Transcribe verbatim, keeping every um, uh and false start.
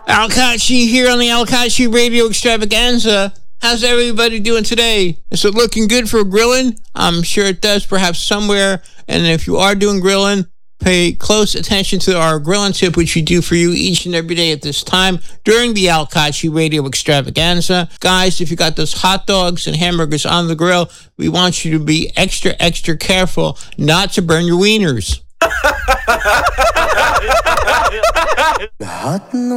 Al Kachi here on the Al Kachi Radio Extravaganza. How's everybody doing today? Is it looking good for grilling? I'm sure it does, perhaps somewhere. And if you are doing grilling, pay close attention to our grilling tip, which we do for you each and every day at this time during the Al Kachi Radio Extravaganza. Guys, if you got those hot dogs and hamburgers on the grill, we want you to be extra, extra careful not to burn your wieners.